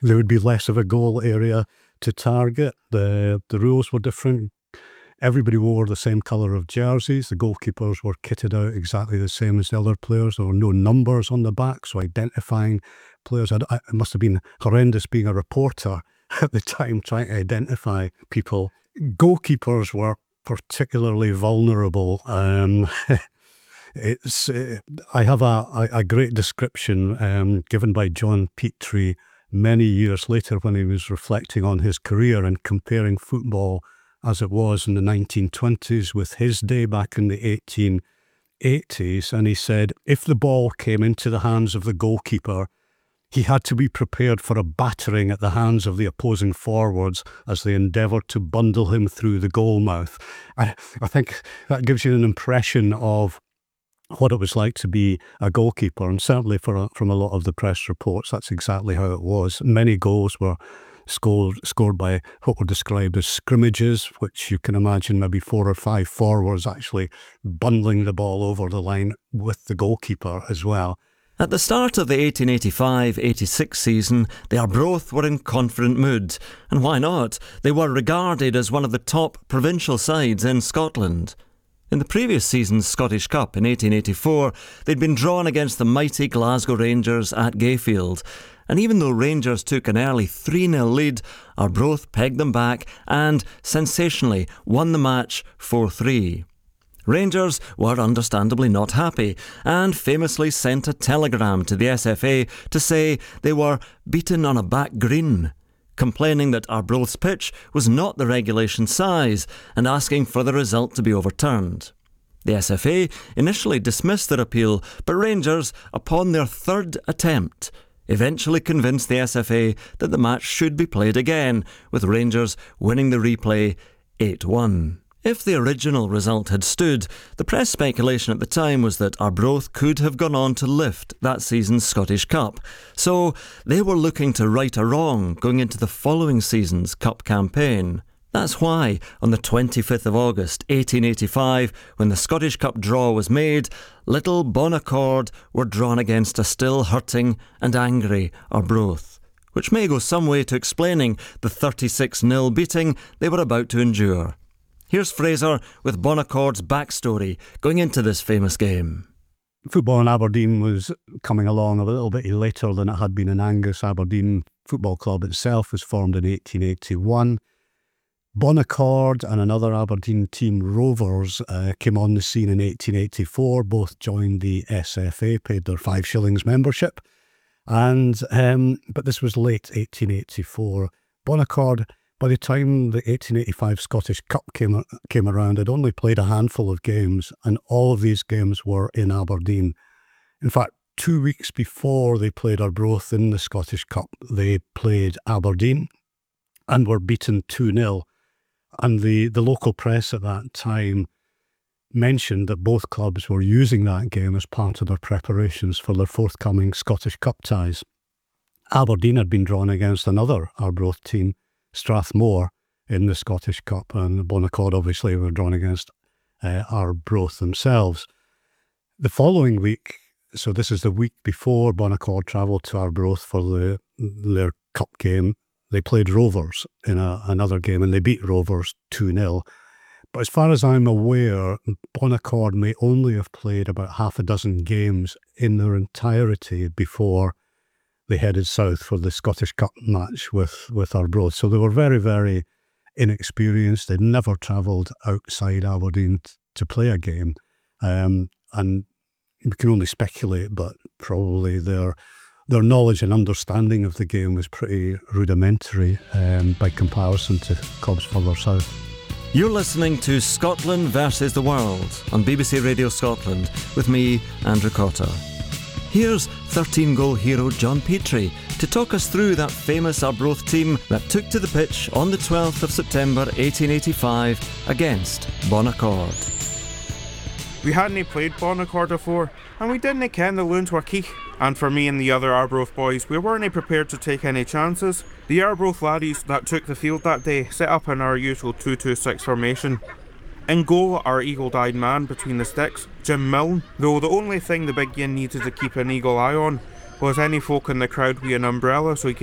there would be less of a goal area to target. The rules were different. Everybody wore the same colour of jerseys. The goalkeepers were kitted out exactly the same as the other players. There were no numbers on the back, so identifying players, it must have been horrendous being a reporter at the time trying to identify people. Goalkeepers were particularly vulnerable. I have a great description given by John Petrie many years later when he was reflecting on his career and comparing football as it was in the 1920s with his day back in the 1880s. And he said, if the ball came into the hands of the goalkeeper, he had to be prepared for a battering at the hands of the opposing forwards as they endeavoured to bundle him through the goal mouth. I think that gives you an impression of what it was like to be a goalkeeper, and certainly from a lot of the press reports, that's exactly how it was. Many goals were scored by what were described as scrimmages, which you can imagine maybe 4 or 5 forwards actually bundling the ball over the line with the goalkeeper as well. At the start of the 1885-86 season, the Arbroath were in confident mood, and why not? They were regarded as one of the top provincial sides in Scotland. In the previous season's Scottish Cup in 1884, they'd been drawn against the mighty Glasgow Rangers at Gayfield, and even though Rangers took an early 3-0 lead, Arbroath pegged them back and, sensationally, won the match 4-3. Rangers were understandably not happy and famously sent a telegram to the SFA to say they were beaten on a back green, complaining that Arbroath's pitch was not the regulation size and asking for the result to be overturned. The SFA initially dismissed their appeal, but Rangers, upon their third attempt, eventually convinced the SFA that the match should be played again, with Rangers winning the replay 8-1. If the original result had stood, the press speculation at the time was that Arbroath could have gone on to lift that season's Scottish Cup. So they were looking to right a wrong going into the following season's Cup campaign. That's why, on the 25th of August 1885, when the Scottish Cup draw was made, little Bon Accord were drawn against a still hurting and angry Arbroath, which may go some way to explaining the 36-0 beating they were about to endure. Here's Fraser with Bon Accord's backstory going into this famous game. Football in Aberdeen was coming along a little bit later than it had been in Angus. Aberdeen Football Club itself was formed in 1881. Bon Accord and another Aberdeen team, Rovers, came on the scene in 1884. Both joined the SFA, paid their 5 shillings membership. But this was late 1884. Bon Accord, by the time the 1885 Scottish Cup came around, had only played a handful of games, and all of these games were in Aberdeen. In fact, 2 weeks before they played Arbroath in the Scottish Cup, they played Aberdeen and were beaten 2-0. And the local press at that time mentioned that both clubs were using that game as part of their preparations for their forthcoming Scottish Cup ties. Aberdeen had been drawn against another Arbroath team, Strathmore, in the Scottish Cup, and Bon Accord obviously were drawn against Arbroath themselves. The following week, so this is the week before Bon Accord travelled to Arbroath for their cup game, they played Rovers in another game, and they beat Rovers 2-0. But as far as I'm aware, Bon Accord may only have played about half a dozen games in their entirety before they headed south for the Scottish Cup match with Arbroath. So they were very, very inexperienced. They'd never travelled outside Aberdeen to play a game. And we can only speculate, but probably their knowledge and understanding of the game was pretty rudimentary by comparison to clubs further south. You're listening to Scotland versus the World on BBC Radio Scotland with me, Andrew Cotter. Here's 13-goal hero John Petrie to talk us through that famous Arbroath team that took to the pitch on the 12th of September 1885 against Bon Accord. We hadn't played Bon Accord before, and we didn't ken the loons were key. And for me and the other Arbroath boys, we weren't prepared to take any chances. The Arbroath laddies that took the field that day set up in our usual 2-2-6 formation. In goal, our eagle-eyed man between the sticks, Jim Milne, though the only thing the big yin needed to keep an eagle eye on was any folk in the crowd with an umbrella so he could